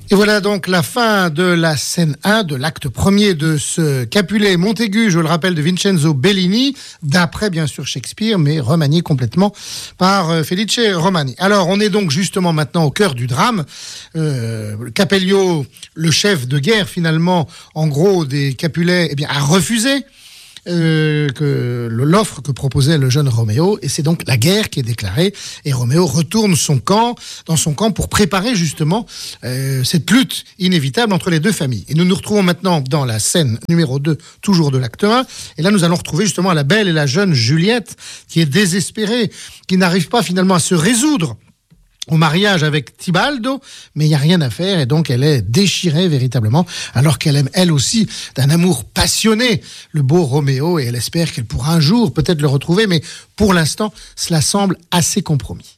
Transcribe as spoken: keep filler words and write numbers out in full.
Et voilà donc la fin de la scène un, de l'acte premier de ce Capulet Montaigu, je le rappelle, de Vincenzo Bellini, d'après bien sûr Shakespeare, mais remanié complètement par euh, Felice Romani. Alors on est donc justement maintenant au cœur du drame. Euh, Capello, le chef de guerre finalement, en gros des Capulets, eh bien, a refusé Euh, que l'offre que proposait le jeune Roméo, et c'est donc la guerre qui est déclarée, et Roméo retourne son camp, dans son camp pour préparer justement euh, cette lutte inévitable entre les deux familles. Et nous nous retrouvons maintenant dans la scène numéro deux, toujours de l'acte un, et là nous allons retrouver justement la belle et la jeune Juliette, qui est désespérée, qui n'arrive pas finalement à se résoudre au mariage avec Tibaldo, mais il n'y a rien à faire, et donc elle est déchirée véritablement, alors qu'elle aime elle aussi d'un amour passionné le beau Roméo, et elle espère qu'elle pourra un jour peut-être le retrouver, mais pour l'instant, cela semble assez compromis.